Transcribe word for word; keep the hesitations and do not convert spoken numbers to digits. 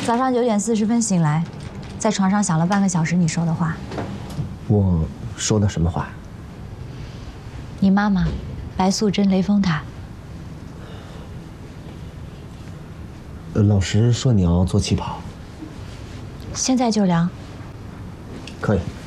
早上九点四十分醒来，在床上想了半个小时你说的话。 我说的什么话？ 你妈妈，白素贞雷峰塔。 呃，老师说你要做气泡， 现在就量。 可以。